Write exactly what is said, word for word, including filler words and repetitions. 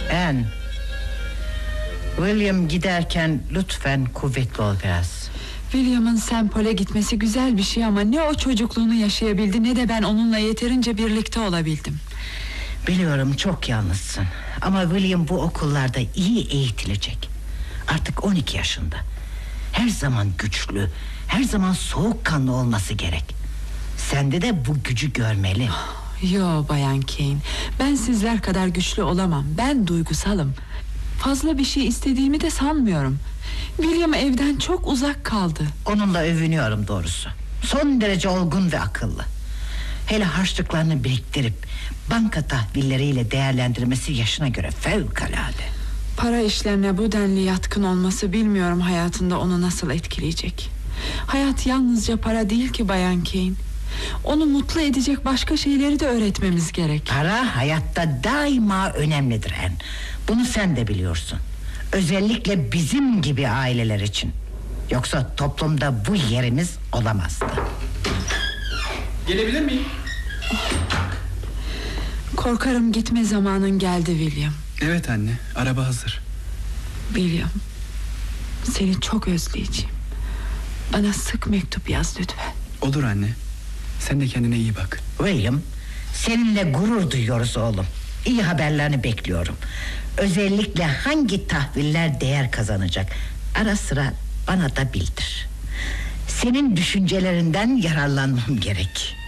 Anne, William giderken lütfen kuvvetli ol biraz. William'ın Saint Paul'e gitmesi güzel bir şey ama ne o çocukluğunu yaşayabildi ne de ben onunla yeterince birlikte olabildim. Biliyorum çok yalnızsın ama William bu okullarda iyi eğitilecek. Artık on iki yaşında. Her zaman güçlü, her zaman soğukkanlı olması gerek. Sende de bu gücü görmeli. Yo Bayan Kane, ben sizler kadar güçlü olamam. Ben duygusalım. Fazla bir şey istediğimi de sanmıyorum. William evden çok uzak kaldı. Onunla övünüyorum doğrusu. Son derece olgun ve akıllı. Hele harçlıklarını biriktirip banka tahvilleriyle değerlendirmesi yaşına göre fevkalade. Para işlerine bu denli yatkın olması bilmiyorum hayatında onu nasıl etkileyecek. Hayat yalnızca para değil ki Bayan Kane. Onu mutlu edecek başka şeyleri de öğretmemiz gerek. Para hayatta daima önemlidir Anne. Bunu sen de biliyorsun. Özellikle bizim gibi aileler için. Yoksa toplumda bu yerimiz olamazdı. Gelebilir miyim? Korkarım gitme zamanın geldi William. Evet anne, araba hazır. William, seni çok özleyeceğim. Bana sık mektup yaz lütfen. Olur anne. Sen de kendine iyi bak. William, seninle gurur duyuyoruz oğlum. İyi haberlerini bekliyorum. Özellikle hangi tahviller değer kazanacak, ara sıra bana da bildir. Senin düşüncelerinden yararlanmam gerek.